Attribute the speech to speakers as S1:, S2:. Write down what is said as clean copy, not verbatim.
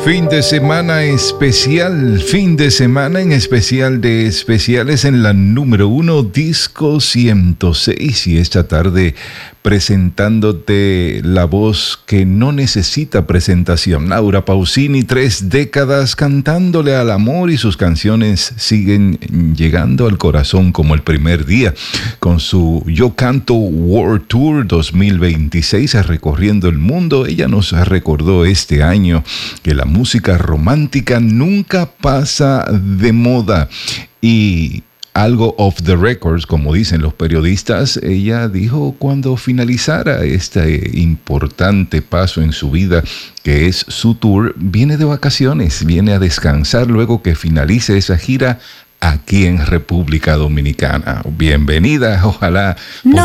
S1: Fin de semana en especial de especiales en la número 1, Disco 106, y esta tarde presentándote la voz que no necesita presentación, Laura Pausini, 3 décadas cantándole al amor, y sus canciones siguen llegando al corazón como el primer día, con su Yo Canto World Tour 2026 recorriendo el mundo. Ella nos recordó este año que la música romántica nunca pasa de moda, y algo off the records, como dicen los periodistas, ella dijo cuando finalizara este importante paso en su vida, que es su tour, viene de vacaciones, viene a descansar luego que finalice esa gira aquí en República Dominicana. Bienvenida, ojalá.